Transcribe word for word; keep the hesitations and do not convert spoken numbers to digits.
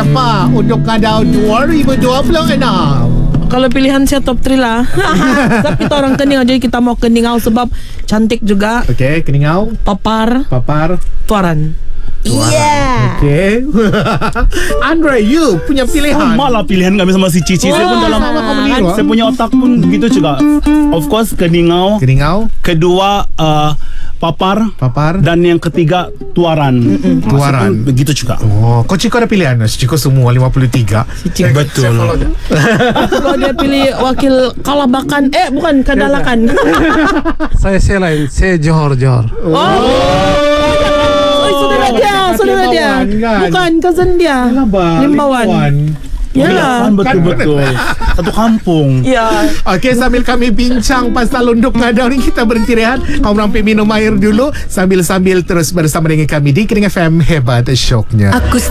apa untuk Ngadaw dua ribu dua puluh enam? Kalau pilihan saya top tiga lah. Tapi kita orang Keningau, jadi kita mau Keningau sebab cantik juga. Okey, Keningau, Papar, Papar, Tuaran. Yeah. Okey. Andre, you punya pilihan. Sama lah pilihan kami sama si Cici. Saya pun dalam sama kau meniru, saya punya otak pun begitu juga. Of course Keningau. Keningau, Kedua uh, Papar. Papar, Dan yang ketiga Tuaran. Maksud Tuaran. pun begitu juga. Oh, kau Ciko ada pilihan? Ciko semua lima puluh tiga. Betul. Kalau dia pilih wakil Kalabakan, eh bukan Kadalakan. Saya saya lain, saya Johor Johor. Oh, oh saudara dia, saudara dia. Limbawan, kan? Bukan cousin dia. Limbawan. Ya. Kan betul-betul. Satu kampung. Ya. Okey, sambil kami bincang pasal unduk Ngadaw ni, kita berhenti rehat. Kau rampai minum air dulu sambil-sambil terus bersama dengan kami di Kering F M. Hebat syoknya. Aku